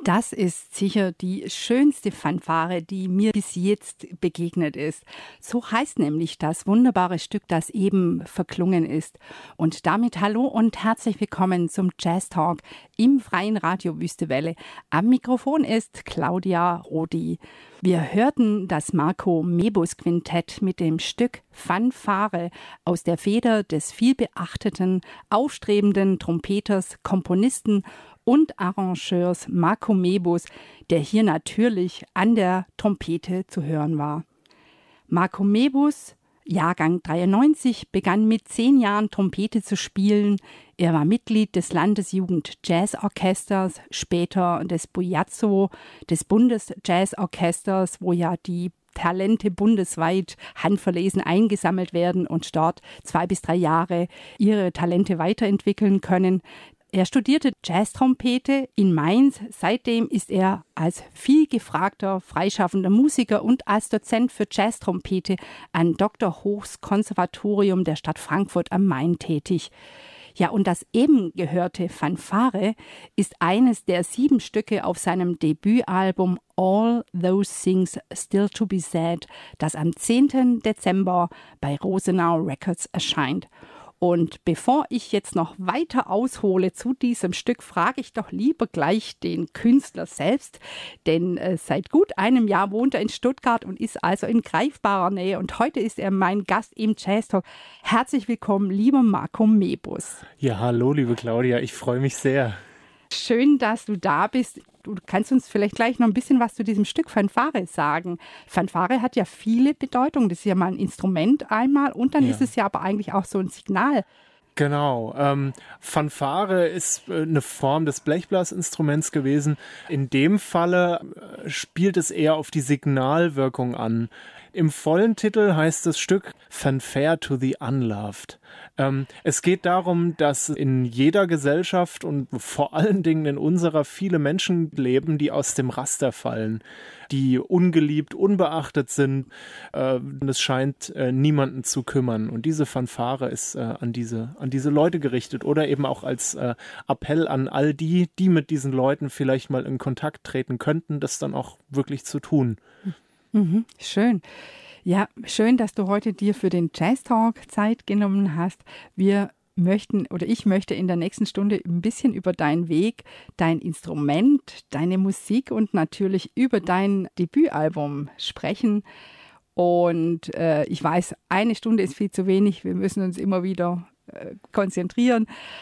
Das ist sicher die schönste Fanfare, die mir bis jetzt begegnet ist. So heißt nämlich das wunderbare Stück, das eben verklungen ist. Und damit hallo und herzlich willkommen zum Jazz Talk im freien Radio Wüstewelle. Am Mikrofon ist Claudia Rodi. Wir hörten das Marco Mebus Quintett mit dem Stück Fanfare aus der Feder des vielbeachteten, aufstrebenden Trompeters, Komponisten und Arrangeurs Marco Mebus, der hier natürlich an der Trompete zu hören war. Marco Mebus, Jahrgang 93, begann mit 10 Jahren Trompete zu spielen. Er war Mitglied des Landesjugend-Jazzorchesters, später des Bujazzo, des Bundesjazzorchesters, wo ja die Talente bundesweit handverlesen eingesammelt werden und dort 2 bis 3 Jahre ihre Talente weiterentwickeln können. Er studierte Jazztrompete in Mainz. Seitdem ist er als viel gefragter freischaffender Musiker und als Dozent für Jazztrompete an Dr. Hochs Konservatorium der Stadt Frankfurt am Main tätig. Ja, und das eben gehörte Fanfare ist eines der 7 Stücke auf seinem Debütalbum All Those Things Still to Be Said, das am 10. Dezember bei Rosenau Records erscheint. Und bevor ich jetzt noch weiter aushole zu diesem Stück, frage ich doch lieber gleich den Künstler selbst, denn seit gut einem Jahr wohnt er in Stuttgart und ist also in greifbarer Nähe. Und heute ist er mein Gast im Jazz Talk. Herzlich willkommen, lieber Marco Mebus. Ja, hallo, liebe Claudia, ich freue mich sehr. Schön, dass du da bist. Du kannst uns vielleicht gleich noch ein bisschen was zu diesem Stück Fanfare sagen. Fanfare hat ja viele Bedeutungen. Das ist ja mal ein Instrument einmal und dann ist es ja aber eigentlich auch so ein Signal. Genau. Fanfare ist eine Form des Blechblasinstruments gewesen. In dem Falle spielt es eher auf die Signalwirkung an. Im vollen Titel heißt das Stück Fanfare to the Unloved. Es geht darum, dass in jeder Gesellschaft und vor allen Dingen in unserer viele Menschen leben, die aus dem Raster fallen, die ungeliebt, unbeachtet sind. Es scheint niemanden zu kümmern. Und diese Fanfare ist an diese Leute gerichtet oder eben auch als Appell an all die, die mit diesen Leuten vielleicht mal in Kontakt treten könnten, das dann auch wirklich zu tun. Mhm, schön. Ja, schön, dass du heute dir für den Jazz Talk Zeit genommen hast. Ich möchte in der nächsten Stunde ein bisschen über deinen Weg, dein Instrument, deine Musik und natürlich über dein Debütalbum sprechen. Und ich weiß, 1 Stunde ist viel zu wenig. Wir müssen uns immer wieder konzentrieren.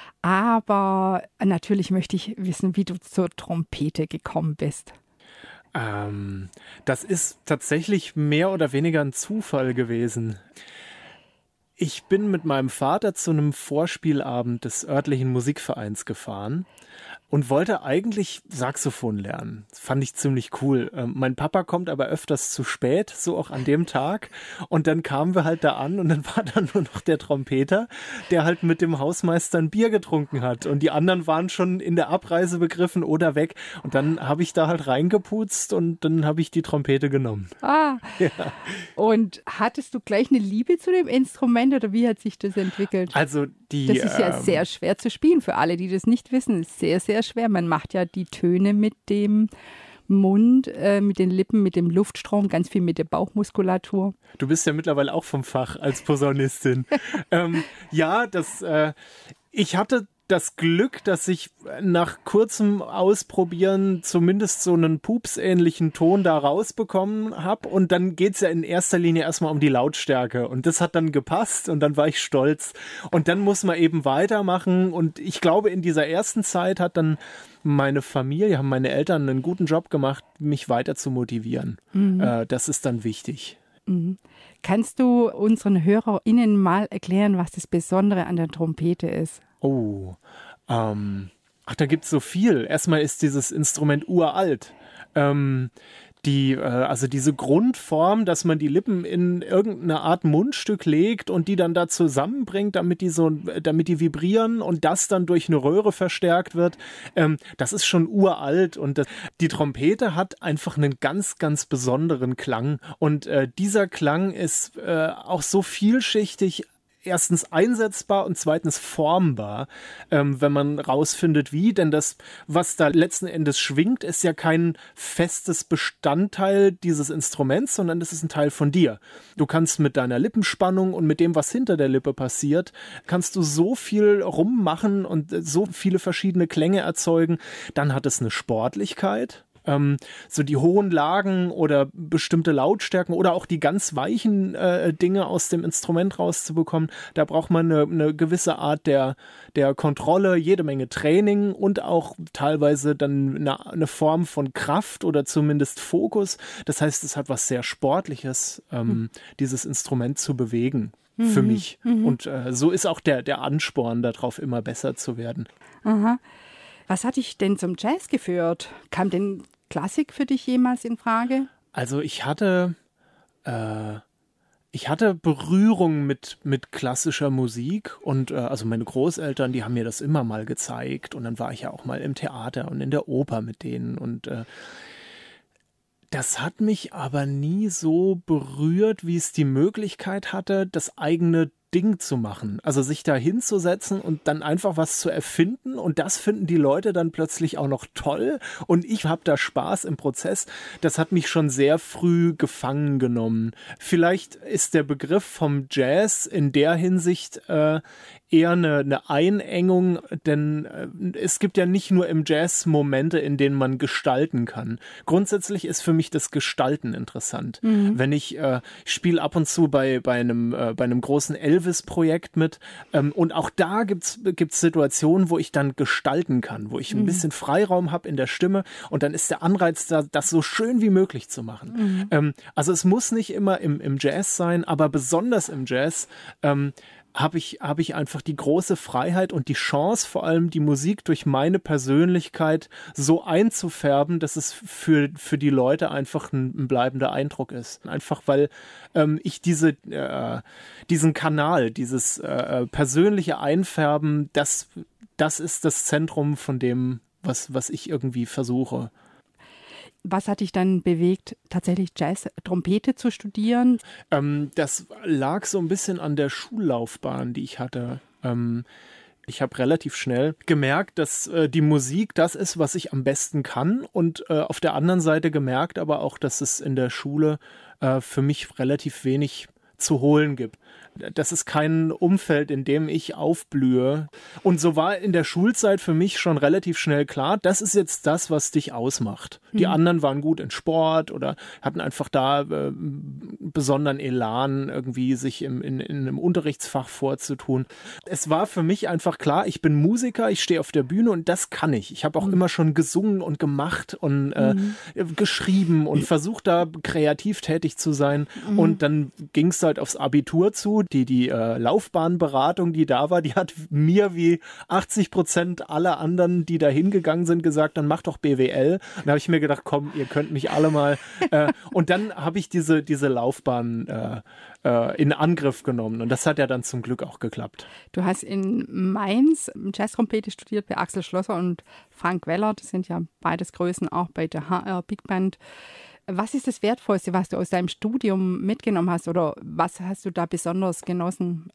Aber natürlich möchte ich wissen, wie du zur Trompete gekommen bist. Das ist tatsächlich mehr oder weniger ein Zufall gewesen. Ich bin mit meinem Vater zu einem Vorspielabend des örtlichen Musikvereins gefahren und wollte eigentlich Saxophon lernen. Das fand ich ziemlich cool. Mein Papa kommt aber öfters zu spät, so auch an dem Tag. Und dann kamen wir halt da an und dann war da nur noch der Trompeter, der halt mit dem Hausmeister ein Bier getrunken hat. Und die anderen waren schon in der Abreise begriffen oder weg. Und dann habe ich da halt reingeputzt und dann habe ich die Trompete genommen. Ja. Und hattest du gleich eine Liebe zu dem Instrument oder wie hat sich das entwickelt? Also das ist ja sehr schwer zu spielen. Für alle, die das nicht wissen, ist sehr, sehr schwer. Man macht ja die Töne mit dem Mund, mit den Lippen, mit dem Luftstrom, ganz viel mit der Bauchmuskulatur. Du bist ja mittlerweile auch vom Fach als Posaunistin. Ich hatte das Glück, dass ich nach kurzem Ausprobieren zumindest so einen pupsähnlichen Ton da rausbekommen habe. Und dann geht's ja in erster Linie erstmal um die Lautstärke. Und das hat dann gepasst und dann war ich stolz. Und dann muss man eben weitermachen. Und ich glaube, in dieser ersten Zeit hat dann meine Familie, haben meine Eltern einen guten Job gemacht, mich weiter zu motivieren. Das ist dann wichtig. Mhm. Kannst du unseren HörerInnen mal erklären, was das Besondere an der Trompete ist? Da gibt's so viel. Erstmal ist dieses Instrument uralt. Also diese Grundform, dass man die Lippen in irgendeine Art Mundstück legt und die dann da zusammenbringt, damit die vibrieren und das dann durch eine Röhre verstärkt wird, das ist schon uralt und die Trompete hat einfach einen ganz, ganz besonderen Klang und dieser Klang ist auch so vielschichtig erstens einsetzbar und zweitens formbar, wenn man rausfindet, wie. Denn das, was da letzten Endes schwingt, ist ja kein festes Bestandteil dieses Instruments, sondern das ist ein Teil von dir. Du kannst mit deiner Lippenspannung und mit dem, was hinter der Lippe passiert, kannst du so viel rummachen und so viele verschiedene Klänge erzeugen. Dann hat es eine Sportlichkeit. So die hohen Lagen oder bestimmte Lautstärken oder auch die ganz weichen Dinge aus dem Instrument rauszubekommen, da braucht man eine gewisse Art der Kontrolle, jede Menge Training und auch teilweise dann eine Form von Kraft oder zumindest Fokus. Das heißt, es hat was sehr Sportliches, dieses Instrument zu bewegen. Für mich. Und so ist auch der Ansporn darauf, immer besser zu werden. Aha. Was hat dich denn zum Jazz geführt? Kam denn Klassik für dich jemals in Frage? Also ich hatte Berührung mit klassischer Musik und also meine Großeltern, die haben mir das immer mal gezeigt und dann war ich ja auch mal im Theater und in der Oper mit denen und das hat mich aber nie so berührt, wie es die Möglichkeit hatte, das eigene Ding zu machen. Also sich da hinzusetzen und dann einfach was zu erfinden und das finden die Leute dann plötzlich auch noch toll und ich habe da Spaß im Prozess. Das hat mich schon sehr früh gefangen genommen. Vielleicht ist der Begriff vom Jazz in der Hinsicht eher eine Einengung, denn es gibt ja nicht nur im Jazz Momente, in denen man gestalten kann. Grundsätzlich ist für mich das Gestalten interessant. Wenn ich spiele ab und zu bei einem großen Elvis-Projekt mit und auch da gibt's Situationen, wo ich dann gestalten kann, wo ich ein bisschen Freiraum habe in der Stimme und dann ist der Anreiz da, das so schön wie möglich zu machen. Also es muss nicht immer im Jazz sein, aber besonders im Jazz habe ich einfach die große Freiheit und die Chance, vor allem die Musik durch meine Persönlichkeit so einzufärben, dass es für die Leute einfach ein bleibender Eindruck ist. Einfach weil ich diesen Kanal, dieses persönliche Einfärben, das ist das Zentrum von dem, was ich irgendwie versuche. Was hat dich dann bewegt, tatsächlich Jazz-Trompete zu studieren? Das lag so ein bisschen an der Schullaufbahn, die ich hatte. Ich habe relativ schnell gemerkt, dass die Musik das ist, was ich am besten kann und auf der anderen Seite gemerkt aber auch, dass es in der Schule für mich relativ wenig zu holen gibt. Das ist kein Umfeld, in dem ich aufblühe. Und so war in der Schulzeit für mich schon relativ schnell klar, das ist jetzt das, was dich ausmacht. Die anderen waren gut in Sport oder hatten einfach da besonderen Elan, irgendwie sich in einem Unterrichtsfach vorzutun. Es war für mich einfach klar, ich bin Musiker, ich stehe auf der Bühne und das kann ich. Ich habe auch immer schon gesungen und gemacht und geschrieben und versucht da kreativ tätig zu sein. Und dann ging es halt aufs Abitur zu. Die Laufbahnberatung, die da war, die hat mir wie 80% aller anderen, die da hingegangen sind, gesagt, dann mach doch BWL. Und da habe ich mir gedacht, komm, ihr könnt mich alle mal. Und dann habe ich diese Laufbahn in Angriff genommen. Und das hat ja dann zum Glück auch geklappt. Du hast in Mainz Jazztrompete studiert bei Axel Schlosser und Frank Weller. Das sind ja beides Größen auch bei der HR Big Band. Was ist das Wertvollste, was du aus deinem Studium mitgenommen hast oder was hast du da besonders genossen?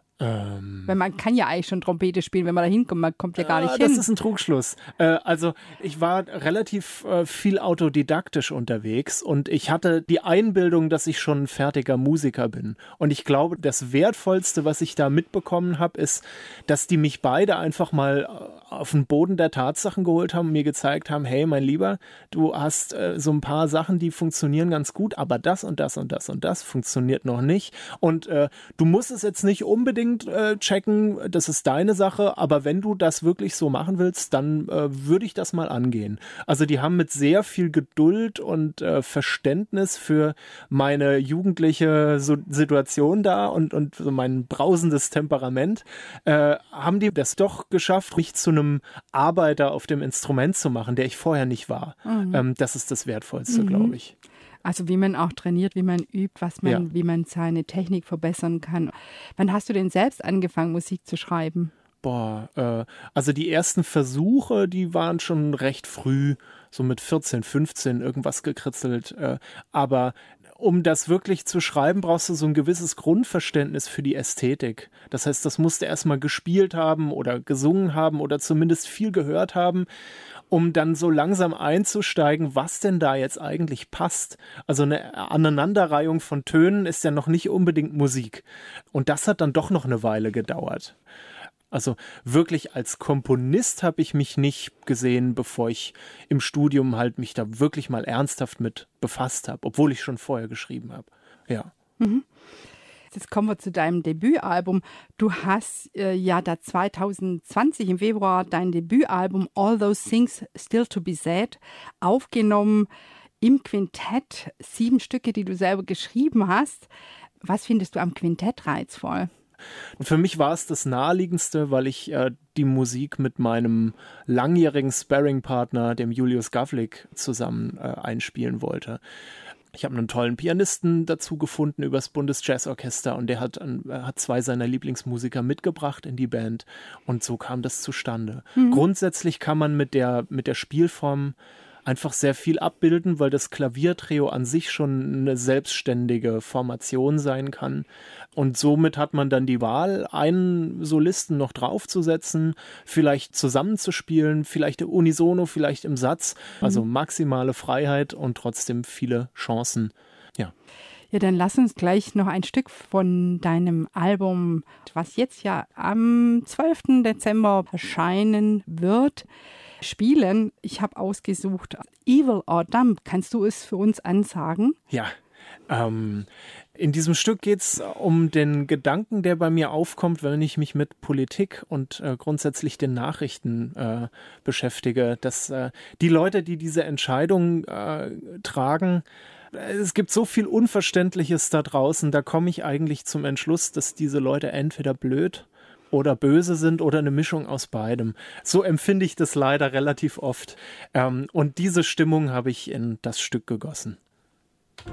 Weil man kann ja eigentlich schon Trompete spielen, wenn man da hinkommt, man kommt ja gar nicht hin. Das ist ein Trugschluss. Also ich war relativ viel autodidaktisch unterwegs und ich hatte die Einbildung, dass ich schon ein fertiger Musiker bin. Und ich glaube, das Wertvollste, was ich da mitbekommen habe, ist, dass die mich beide einfach mal auf den Boden der Tatsachen geholt haben und mir gezeigt haben, hey, mein Lieber, du hast so ein paar Sachen, die funktionieren ganz gut, aber das und das und das und das funktioniert noch nicht. Und du musst es jetzt nicht unbedingt checken, das ist deine Sache, aber wenn du das wirklich so machen willst, dann würde ich das mal angehen. Also die haben mit sehr viel Geduld und Verständnis für meine jugendliche Situation da und so mein brausendes Temperament, haben die das doch geschafft, mich zu einem Arbeiter auf dem Instrument zu machen, der ich vorher nicht war. Das ist das Wertvollste, glaube ich. Also wie man auch trainiert, wie man übt, wie man seine Technik verbessern kann. Wann hast du denn selbst angefangen, Musik zu schreiben? Also die ersten Versuche, die waren schon recht früh, so mit 14, 15 irgendwas gekritzelt. Aber um das wirklich zu schreiben, brauchst du so ein gewisses Grundverständnis für die Ästhetik. Das heißt, das musst du erstmal gespielt haben oder gesungen haben oder zumindest viel gehört haben, um dann so langsam einzusteigen, was denn da jetzt eigentlich passt. Also eine Aneinanderreihung von Tönen ist ja noch nicht unbedingt Musik. Und das hat dann doch noch eine Weile gedauert. Also wirklich als Komponist habe ich mich nicht gesehen, bevor ich im Studium halt mich da wirklich mal ernsthaft mit befasst habe, obwohl ich schon vorher geschrieben habe. Ja. Mhm. Jetzt kommen wir zu deinem Debütalbum. Du hast ja da 2020 im Februar dein Debütalbum All Those Things Still to Be Said aufgenommen im Quintett. 7 Stücke, die du selber geschrieben hast. Was findest du am Quintett reizvoll? Für mich war es das Naheliegendste, weil ich die Musik mit meinem langjährigen Sparringpartner, dem Julius Gavlik, zusammen einspielen wollte. Ich habe einen tollen Pianisten dazu gefunden übers Bundesjazzorchester und der hat 2 seiner Lieblingsmusiker mitgebracht in die Band und so kam das zustande. Grundsätzlich kann man mit der Spielform einfach sehr viel abbilden, weil das Klaviertrio an sich schon eine selbstständige Formation sein kann. Und somit hat man dann die Wahl, einen Solisten noch draufzusetzen, vielleicht zusammenzuspielen, vielleicht unisono, vielleicht im Satz. Also maximale Freiheit und trotzdem viele Chancen. Ja. Ja, dann lass uns gleich noch ein Stück von deinem Album, was jetzt ja am 12. Dezember erscheinen wird, spielen. Ich habe ausgesucht Evil or Dumb. Kannst du es für uns ansagen? Ja, in diesem Stück geht es um den Gedanken, der bei mir aufkommt, wenn ich mich mit Politik und grundsätzlich den Nachrichten beschäftige, dass die Leute, die diese Entscheidung tragen, es gibt so viel Unverständliches da draußen, da komme ich eigentlich zum Entschluss, dass diese Leute entweder blöd oder böse sind oder eine Mischung aus beidem. So empfinde ich das leider relativ oft. Und diese Stimmung habe ich in das Stück gegossen.